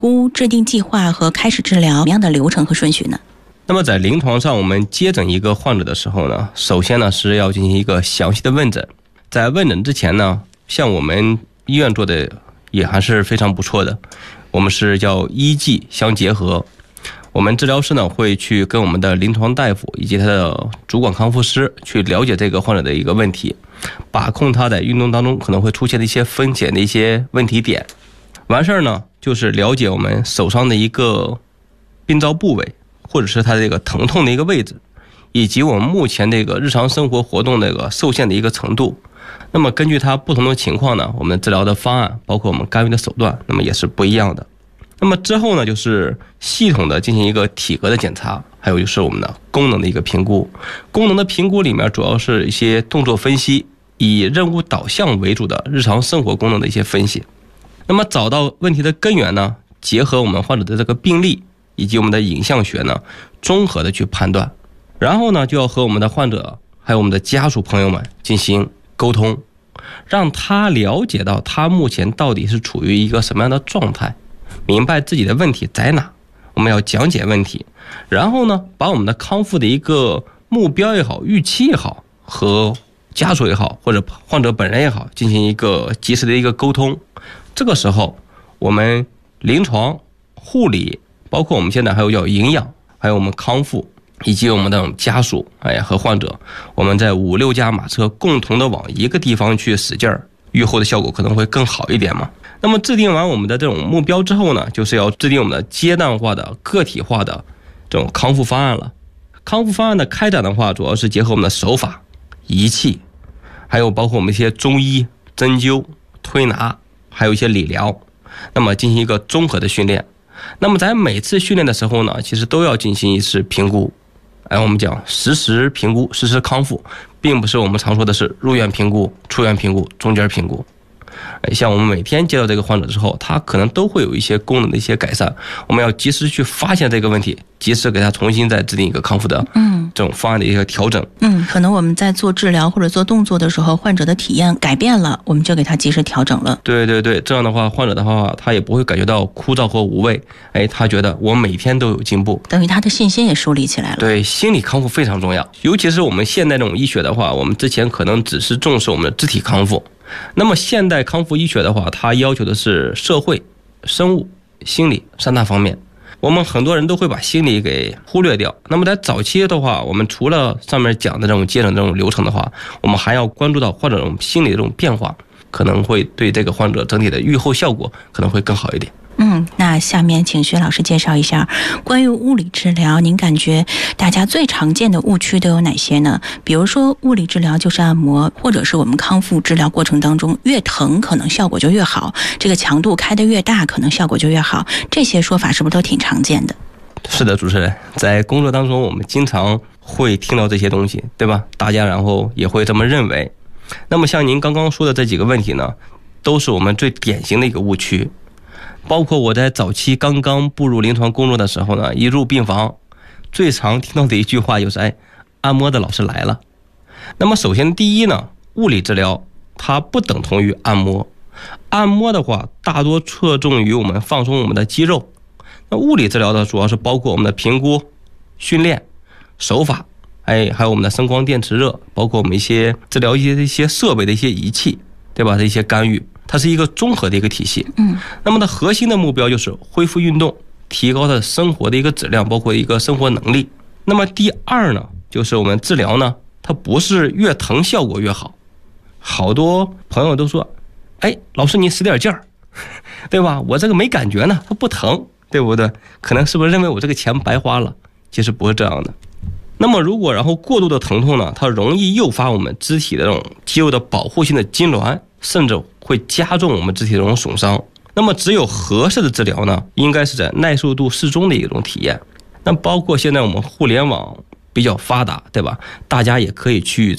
估制定计划和开始治疗什么样的流程和顺序呢？ 那么在临床上，我们接诊一个患者的时候呢，首先呢是要进行一个详细的问诊。在问诊之前呢，像我们医院做的也还是非常不错的，我们是叫医技相结合。我们治疗师呢会去跟我们的临床大夫以及他的主管康复师去了解这个患者的一个问题，把控他在运动当中可能会出现的一些风险的一些问题点。完事儿呢，就是了解我们手上的一个病灶部位，或者是它这个疼痛的一个位置，以及我们目前这个日常生活活动这个受限的一个程度。那么根据它不同的情况呢，我们治疗的方案包括我们干预的手段，那么也是不一样的。那么之后呢，就是系统的进行一个体格的检查，还有就是我们的功能的一个评估。功能的评估里面主要是一些动作分析，以任务导向为主的日常生活功能的一些分析。那么找到问题的根源呢，结合我们患者的这个病例以及我们的影像学呢，综合的去判断。然后呢，就要和我们的患者还有我们的家属朋友们进行沟通，让他了解到他目前到底是处于一个什么样的状态，明白自己的问题在哪，我们要讲解问题，然后呢，把我们的康复的一个目标也好，预期也好，和家属也好，或者患者本人也好，进行一个及时的一个沟通。这个时候，我们临床、护理，包括我们现在还有叫营养，还有我们康复，以及我们的家属和患者，我们在5、6架马车共同的往一个地方去使劲儿，愈后的效果可能会更好一点嘛。那么制定完我们的这种目标之后呢，就是要制定我们的阶段化的个体化的这种康复方案了。康复方案的开展的话，主要是结合我们的手法、仪器，还有包括我们一些中医、针灸、推拿，还有一些理疗，那么进行一个综合的训练。那么在每次训练的时候呢，其实都要进行一次评估。我们讲实时评估、实时康复，并不是我们常说的是入院评估、出院评估、中间评估。像我们每天接到这个患者之后，他可能都会有一些功能的一些改善，我们要及时去发现这个问题，及时给他重新再制定一个康复的这种方案的一个调整。 可能我们在做治疗或者做动作的时候，患者的体验改变了，我们就给他及时调整了。 对对对，这样的话，患者的话他也不会感觉到枯燥和无味，他觉得我每天都有进步， 等于他的信心也树立起来了。 对，心理康复非常重要，尤其是我们现代这种医学的话，我们之前可能只是重视我们的肢体康复，那么现代康复医学的话，它要求的是社会、生物、心理3大方面。我们很多人都会把心理给忽略掉。那么在早期的话，我们除了上面讲的这种接诊这种流程的话，我们还要关注到患者这种心理的这种变化，可能会对这个患者整体的预后效果可能会更好一点。 那下面请薛老师介绍一下关于物理治疗，您感觉大家最常见的误区都有哪些呢？比如说物理治疗就是按摩，或者是我们康复治疗过程当中越疼可能效果就越好，这个强度开得越大可能效果就越好，这些说法是不是都挺常见的？ 是的，主持人，在工作当中我们经常会听到这些东西，对吧？大家然后也会这么认为。那么像您刚刚说的这几个问题呢，都是我们最典型的一个误区。包括我在早期刚刚步入临床工作的时候呢，一入病房最常听到的一句话就是按摩的老师来了。那么首先第一呢，物理治疗它不等同于按摩，按摩的话大多侧重于我们放松我们的肌肉，那物理治疗呢主要是包括我们的评估、训练、手法，还有我们的声光电磁热，包括我们一些治疗一些设备的一些仪器，对吧？这一些干预，它是一个综合的一个体系。那么它核心的目标就是恢复运动，提高它的生活的一个质量，包括一个生活能力。那么第二呢，就是我们治疗呢，它不是越疼效果越好。好多朋友都说，老师你使点劲儿，对吧？我这个没感觉呢，它不疼，对不对？可能是不是认为我这个钱白花了？其实不是这样的。那么如果然后过度的疼痛呢，它容易诱发我们肢体的这种肌肉的保护性的痉挛，甚至会加重我们肢体的这种损伤。那么只有合适的治疗呢，应该是在耐受度适中的一种体验。那包括现在我们互联网比较发达，对吧？大家也可以去